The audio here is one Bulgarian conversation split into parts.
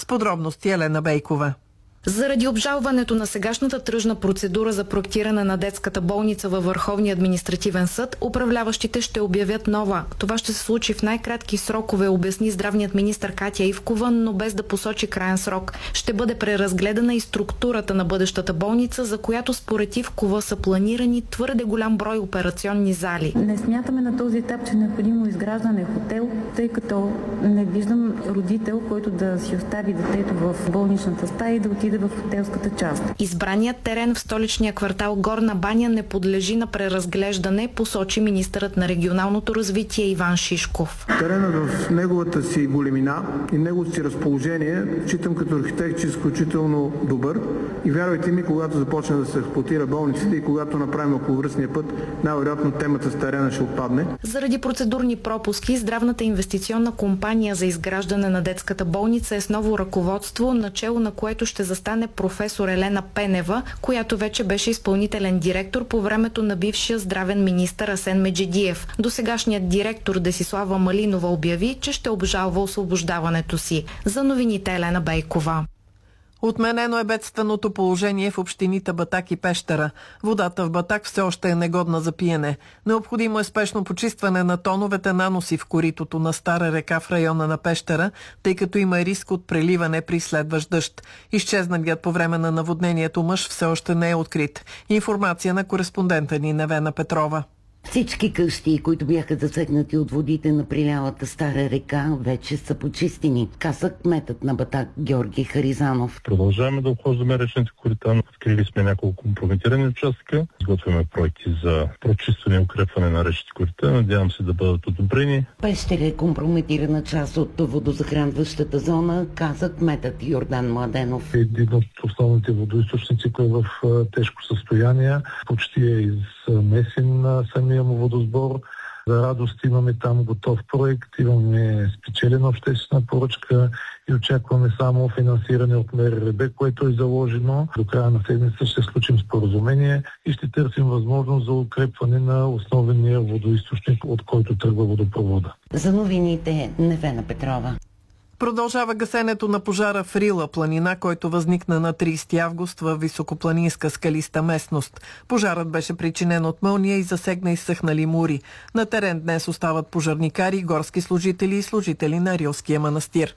подробности Елена Бейкова. Заради обжалването на сегашната тръжна процедура за проектиране на детската болница във Върховния административен съд, управляващите ще обявят нова. Това ще се случи в най-кратки срокове, обясни здравният министър Катя Ивкова, но без да посочи краен срок. Ще бъде преразгледана и структурата на бъдещата болница, за която според Ивкова са планирани твърде голям брой операционни зали. Не смятаме на този етап, че е необходимо изграждане хотел, тъй като не виждам родител, който да си остави детето в болничната стая и да отиде в хотелската част. Избраният терен в столичния квартал Горна баня не подлежи на преразглеждане, посочи министърът на регионалното развитие Иван Шишков. Теренът в неговата си големина и неговото си разположение считам като архитект, че е изключително добър и вярвайте ми, когато започне да се експлоатира болницата и когато направим околовръстния път, най-вероятно темата с терена ще отпадне. Заради процедурни пропуски, здравната инвестиционна компания за изграждане на детската болница е с ново ръководство, начело на което ще застане професор Елена Пенева, която вече беше изпълнителен директор по времето на бившия здравен министър Асен Меджидиев. Досегашният директор Десислава Малинова обяви, че ще обжалва освобождаването си. За новините Елена Бейкова. Отменено е бедственото положение в общините Батак и Пещера. Водата в Батак все още е негодна за пиене. Необходимо е спешно почистване на тоновете наноси в коритото на Стара река в района на Пещера, тъй като има риск от преливане при следващ дъжд. Изчезналият по време на наводнението мъж все още не е открит. Информация на кореспондента ни Невена Петрова. Всички къщи, които бяха засегнати от водите на прилялата Стара река, вече са почистени, каза кметът на Батак Георги Харизанов. Продължаваме да обхождаме речните корита. Открили сме няколко компрометирани участъка. Изготвяме проекти за прочистване и укрепване на речните корита. Надявам се да бъдат одобрени. Пещера е компрометирана част от водозахранващата зона, каза кметът Йордан Младенов. Един от основните водоизточници, който е в тежко състояние, почти е измесен на самия му водосбор. За радост имаме там готов проект, имаме спечелена обществена поръчка и очакваме само финансиране от МРРБ, което е заложено. До края на седмица ще сключим споразумение и ще търсим възможност за укрепване на основния водоизточник, от който тръгва водопровода. За новините Невена Петрова. Продължава гасенето на пожара в Рила планина, който възникна на 30 август в високопланинска скалиста местност. Пожарът беше причинен от мълния и засегна изсъхнали мури. На терен днес остават пожарникари, горски служители и служители на Рилския манастир.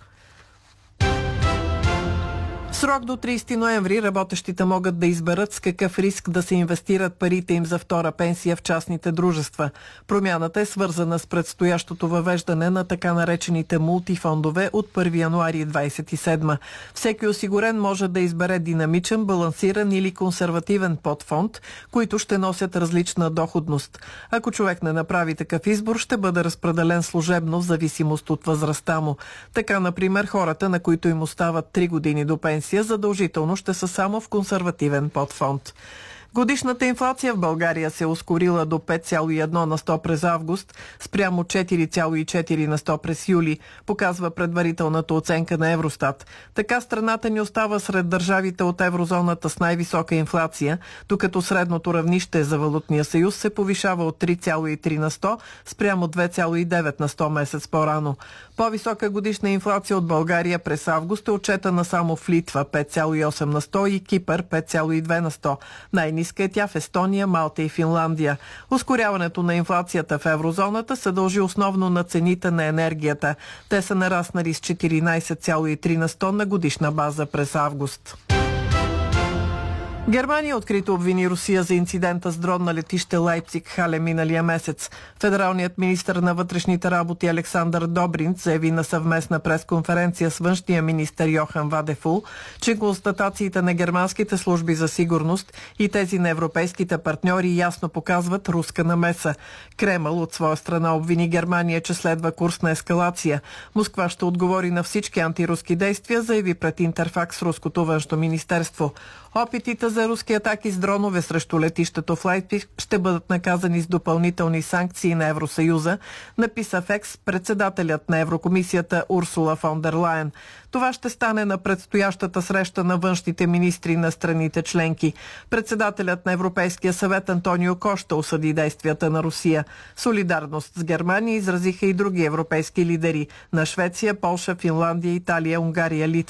В срок до 30 ноември работещите могат да изберат с какъв риск да се инвестират парите им за втора пенсия в частните дружества. Промяната е свързана с предстоящото въвеждане на така наречените мултифондове от 1 януари 2027. Всеки осигурен може да избере динамичен, балансиран или консервативен подфонд, които ще носят различна доходност. Ако човек не направи такъв избор, ще бъде разпределен служебно в зависимост от възрастта му. Така, например, хората, на които им остават 3 години до пенсия, задължително ще са само в консервативен подфонд. Годишната инфлация в България се ускорила до 5,1 на 100 през август, спрямо 4,4 на 100 през юли, показва предварителната оценка на Евростат. Така страната ни остава сред държавите от еврозоната с най-висока инфлация, докато средното равнище за валутния съюз се повишава от 3,3 на 100 спрямо 2,9 на 100 месец по-рано. По-висока годишна инфлация от България през август е отчетена само в Литва 5,8 на 100 и Кипър 5,2 на 100. Най-ниска е тя в Естония, Малта и Финландия. Ускоряването на инфлацията в еврозоната се дължи основно на цените на енергията. Те са нараснали с 14,3 на 100 на годишна база през август. Германия открито обвини Русия за инцидента с дрон на летище Лайпциг-Хале миналия месец. Федералният министър на вътрешните работи Александър Добринц заяви на съвместна пресконференция с външния министър Йохан Вадефул, че констатациите на германските служби за сигурност и тези на европейските партньори ясно показват руска намеса. Кремъл от своя страна обвини Германия, че следва курс на ескалация. Москва ще отговори на всички антируски действия, заяви пред Интерфакс руското външно министерство. Опитите за руски атаки с дронове срещу летището в Лайпциг ще бъдат наказани с допълнителни санкции на Евросъюза, написа в Екс председателят на Еврокомисията Урсула фон дер Лайен. Това ще стане на предстоящата среща на външните министри на страните членки. Председателят на Европейския съвет Антонио Кошта осъди действията на Русия. Солидарност с Германия изразиха и други европейски лидери на Швеция, Полша, Финландия, Италия, Унгария, Литва.